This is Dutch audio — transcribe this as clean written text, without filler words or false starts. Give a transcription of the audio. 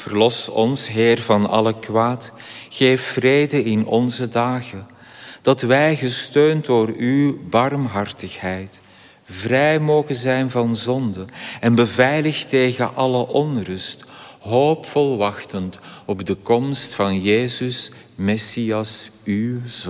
Verlos ons, Heer, van alle kwaad. Geef vrede in onze dagen. Dat wij, gesteund door uw barmhartigheid, vrij mogen zijn van zonde en beveiligd tegen alle onrust, hoopvol wachtend op de komst van Jezus, Messias, uw Zoon.